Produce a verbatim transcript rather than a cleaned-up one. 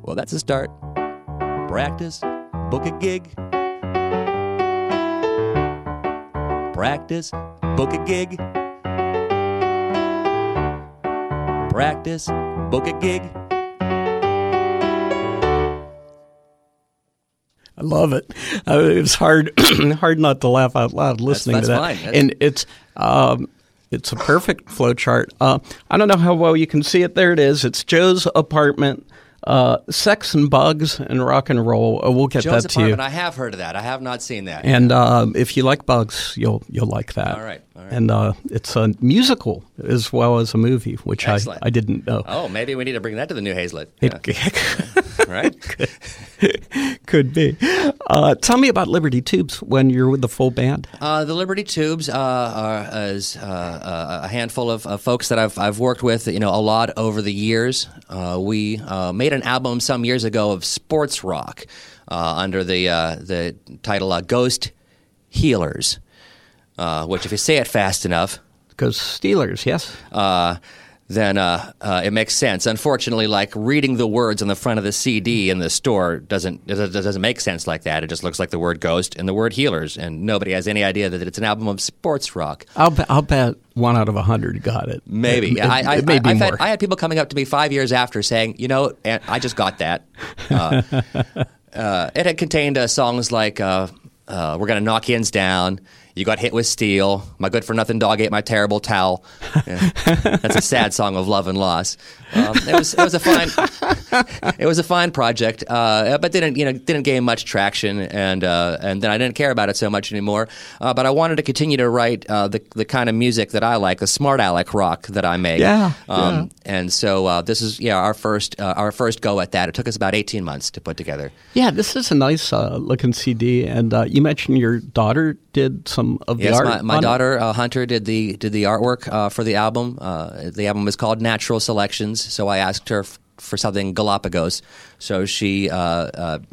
Well, that's a start. Practice, book a gig. Practice, book a gig. Practice, book a gig. I love it. Uh, it was hard, hard not to laugh out loud listening that's, to that. that's Fine. That's... And it's um, it's a perfect flow chart. Uh, I don't know how well you can see it. There it is. It's Joe's apartment. Uh, sex and bugs and rock and roll. Uh, we'll get Joe's that to you. apartment. I have heard of that. I have not seen that. And uh, if you like bugs, you'll you'll like that. All right. All right. And uh, it's a musical as well as a movie, which I, Excellent. I didn't know. Oh, maybe we need to bring that to the new Hazlitt. Yeah. It, right? Could be. Uh, tell me about Liberty Tubes when you're with the full band. Uh, the Liberty Tubes uh, are is uh, a handful of, of folks that I've I've worked with, you know, a lot over the years. Uh, we uh, made an album some years ago of sports rock uh, under the uh, the title uh, Ghost Healers, uh, which, if you say it fast enough, Ghost Steelers, yes. Uh, then uh, uh, it makes sense. Unfortunately, like reading the words on the front of the C D in the store doesn't it doesn't make sense like that. It just looks like the word ghost and the word healers, and nobody has any idea that it's an album of sports rock. I'll, be, I'll bet one out of a hundred got it. Maybe. It, it, I, I, it may I, be I've more. Had, I had people coming up to me five years after saying, you know, and I just got that. Uh, uh, it had contained uh, songs like uh, uh, We're Gonna Knock Yins Down, You Got Hit with Steel, My Good for Nothing Dog Ate My Terrible Towel. Yeah. That's a sad song of love and loss. Um, it was it was a fine it was a fine project, uh, but didn't you know didn't gain much traction, and uh, and then I didn't care about it so much anymore. Uh, but I wanted to continue to write uh, the the kind of music that I like, the smart aleck rock that I make. Yeah, um, yeah. And so uh, this is yeah our first uh, our first go at that. It took us about eighteen months to put together. Yeah, this is a nice uh, looking C D, and uh, you mentioned your daughter did some of the Yes, art. my, my on daughter uh, Hunter did the did the artwork uh, for the album. Uh, the album is called Natural Selections, so I asked her f- for something Galapagos. So she uh, uh,